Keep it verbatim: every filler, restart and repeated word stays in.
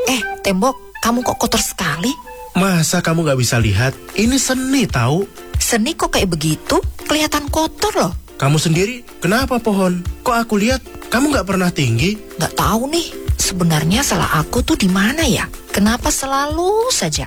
Eh, tembok, kamu kok kotor sekali? Masa kamu gak bisa lihat? Ini seni tahu. Seni kok kayak begitu? Kelihatan kotor loh. Kamu sendiri, kenapa pohon? Kok aku lihat kamu gak pernah tinggi? Gak tahu nih, sebenarnya salah aku tuh di mana ya? Kenapa selalu saja